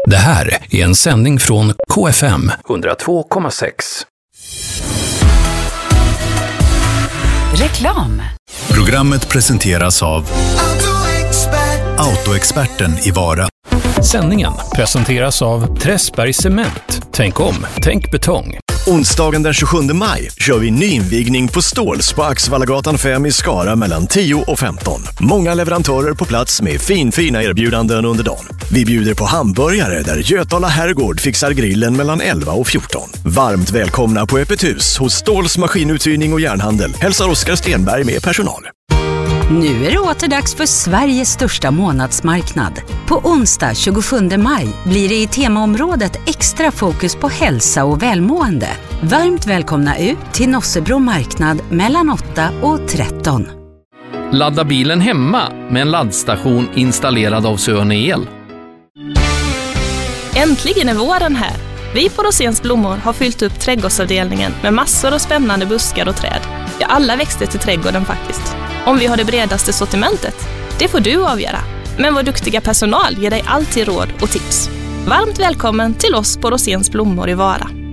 Det här är en sändning från KFM 102,6. Reklam. Programmet presenteras av Autoexperten i Vara. Sändningen presenteras av Träsberg Cement. Tänk om, tänk betong. Onsdagen den 27 maj kör vi nyinvigning på Ståls på Axvallagatan 5 i Skara mellan 10 och 15. Många leverantörer på plats med fina erbjudanden under dagen. Vi bjuder på hamburgare där Götala Herrgård fixar grillen mellan 11 och 14. Varmt välkomna på öppet hus hos Ståls maskinuthyrning och järnhandel. Hälsar Oskar Stenberg med personal. Nu är det åter dags för Sveriges största månadsmarknad. På onsdag 27 maj blir det i temaområdet extra fokus på hälsa och välmående. Varmt välkomna ut till Nossebro marknad mellan 8 och 13. Ladda bilen hemma med en laddstation installerad av Söne El. Äntligen är våren här. Vi på Roséns blommor har fyllt upp trädgårdsavdelningen med massor av spännande buskar och träd. Ja, alla växter till trädgården faktiskt. Om vi har det bredaste sortimentet, det får du avgöra. Men vår duktiga personal ger dig alltid råd och tips. Varmt välkommen till oss på Roséns blommor i Vara.